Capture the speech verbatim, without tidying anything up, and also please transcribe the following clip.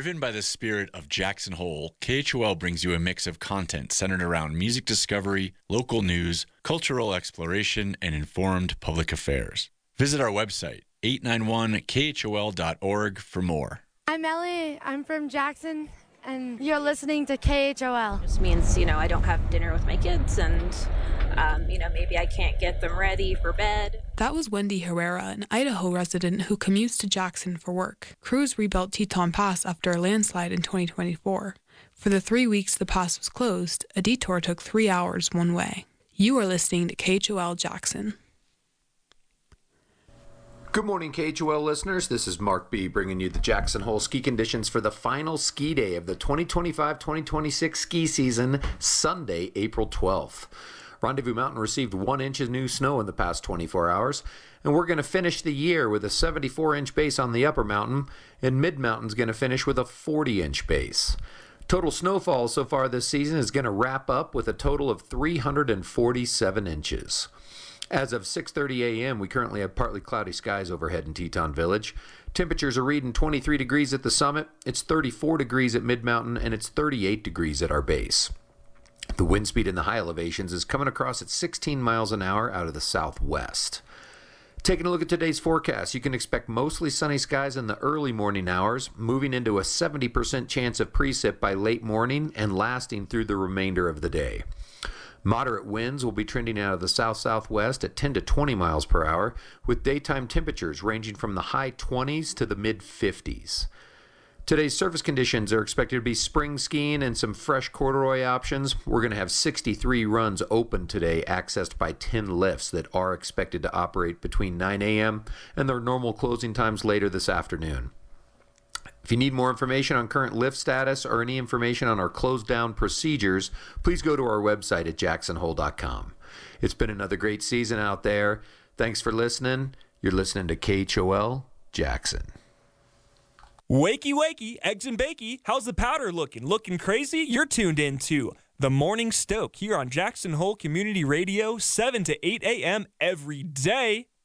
Driven by the spirit of Jackson Hole, K H O L brings you a mix of content centered around music discovery, local news, cultural exploration, and informed public affairs. Visit our website, eight nine one K H O L dot org, for more. I'm Ellie. I'm from Jackson, and you're listening to K H O L. It just means, you know, I don't have dinner with my kids, and, um, you know, maybe I can't get them ready for bed. That was Wendy Herrera, an Idaho resident who commutes to Jackson for work. Crews rebuilt Teton Pass after a landslide in twenty twenty-four. For the three weeks the pass was closed, a detour took three hours one way. You are listening to K H O L Jackson. Good morning, K H O L listeners. This is Mark B. bringing you the Jackson Hole ski conditions for the final ski day of the twenty twenty-five twenty twenty-six ski season, Sunday, April twelfth. Rendezvous Mountain received one inch of new snow in the past twenty-four hours, and we're going to finish the year with a seventy-four inch base on the upper mountain, and mid-mountain's going to finish with a forty inch base. Total snowfall so far this season is going to wrap up with a total of three hundred forty-seven inches. As of six thirty a.m., we currently have partly cloudy skies overhead in Teton Village. Temperatures are reading twenty-three degrees at the summit, it's thirty-four degrees at mid-mountain, and it's thirty-eight degrees at our base. The wind speed in the high elevations is coming across at sixteen miles an hour out of the southwest. Taking a look at today's forecast, you can expect mostly sunny skies in the early morning hours, moving into a seventy percent chance of precip by late morning and lasting through the remainder of the day. Moderate winds will be trending out of the south-southwest at ten to twenty miles per hour, with daytime temperatures ranging from the high twenties to the mid-fifties. Today's surface conditions are expected to be spring skiing and some fresh corduroy options. We're going to have sixty-three runs open today, accessed by ten lifts that are expected to operate between nine a.m. and their normal closing times later this afternoon. If you need more information on current lift status or any information on our closed down procedures, please go to our website at jackson hole dot com. It's been another great season out there. Thanks for listening. You're listening to K H O L Jackson. Wakey, wakey, eggs and bakey. How's the powder looking? Looking crazy? You're tuned in to The Morning Stoke here on Jackson Hole Community Radio, seven to eight a.m. every day.